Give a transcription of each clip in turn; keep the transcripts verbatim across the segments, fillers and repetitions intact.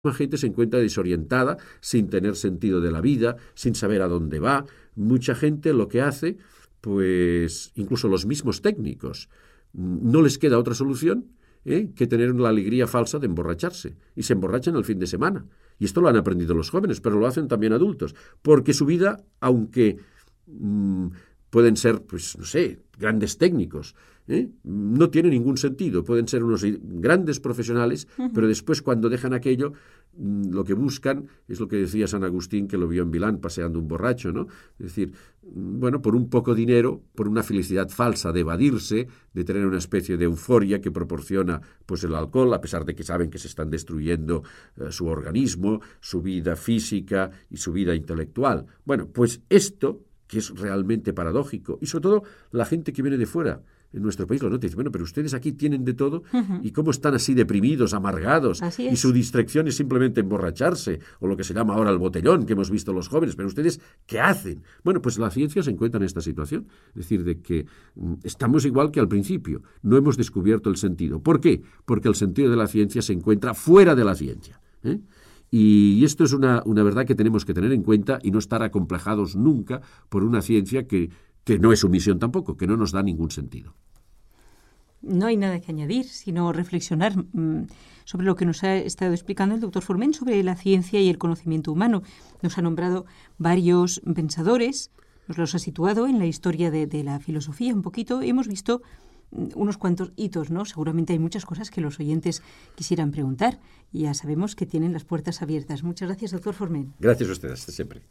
La gente se encuentra desorientada, sin tener sentido de la vida, sin saber a dónde va. Mucha gente lo que hace, pues incluso los mismos técnicos, no les queda otra solución ¿eh? que tener la alegría falsa de emborracharse. Y se emborrachan el fin de semana. Y esto lo han aprendido los jóvenes, pero lo hacen también adultos. Porque su vida, aunque mmm, pueden ser, pues no sé, grandes técnicos, ¿eh? no tiene ningún sentido. Pueden ser unos grandes profesionales, uh-huh. pero después cuando dejan aquello, lo que buscan es lo que decía San Agustín, que lo vio en Milán paseando un borracho, ¿no? Es decir, bueno, por un poco dinero, por una felicidad falsa de evadirse, de tener una especie de euforia que proporciona pues el alcohol, a pesar de que saben que se están destruyendo eh, su organismo, su vida física y su vida intelectual. Bueno, pues esto, que es realmente paradójico, y sobre todo la gente que viene de fuera, en nuestro país lo nota y dice, bueno, pero ustedes aquí tienen de todo, uh-huh. y cómo están así deprimidos, amargados, y su distracción es simplemente emborracharse, o lo que se llama ahora el botellón, que hemos visto los jóvenes, pero ustedes, ¿qué hacen? Bueno, pues la ciencia se encuentra en esta situación, es decir, de que mm, estamos igual que al principio, no hemos descubierto el sentido. ¿Por qué? Porque el sentido de la ciencia se encuentra fuera de la ciencia, ¿eh? Y esto es una, una verdad que tenemos que tener en cuenta y no estar acomplejados nunca por una ciencia que, que no es su misión tampoco, que no nos da ningún sentido. No hay nada que añadir, sino reflexionar mmm, sobre lo que nos ha estado explicando el doctor Forment sobre la ciencia y el conocimiento humano. Nos ha nombrado varios pensadores, nos los ha situado en la historia de, de la filosofía un poquito. Hemos visto unos cuantos hitos, ¿no? Seguramente hay muchas cosas que los oyentes quisieran preguntar y ya sabemos que tienen las puertas abiertas. Muchas gracias, doctor Forment. Gracias a ustedes, hasta siempre.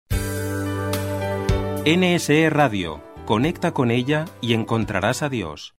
N S E Radio. Conecta con ella y encontrarás a Dios.